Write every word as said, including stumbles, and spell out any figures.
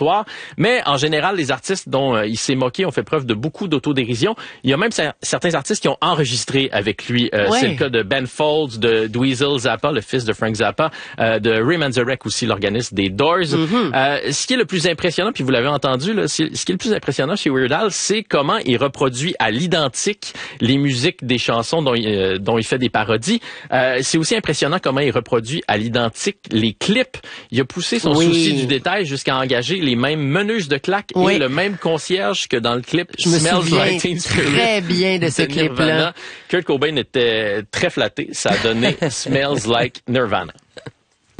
répertoire. Mais en général, les artistes dont euh, il s'est moqué ont fait preuve de beaucoup d'autodérision. Il y a même c- certains artistes qui ont enregistré avec lui. Euh, ouais. C'est le cas de Ben Folds, de Dweezil Zappa, le fils de Frank Zappa, euh, de Ray Manzarek aussi, l'organiste des Doors. Mm-hmm. Euh, ce qui est le plus impressionnant, puis vous l'avez entendu, là, ce qui est le plus impressionnant chez Weird Al, c'est comment il reproduit à l'identique les musiques des chansons dont il, euh, dont il fait des parodies. Euh, c'est aussi impressionnant comment il reproduit à l'identique les clips. Il a poussé son oui. souci du détail jusqu'à engager les mêmes meneuses de claques oui. et le même concierge que dans le clip Je me Smells souviens Like Teen Spirit très bien de ce clip-là. Kurt Cobain était très flatté. Ça a donné Smells Like Nirvana.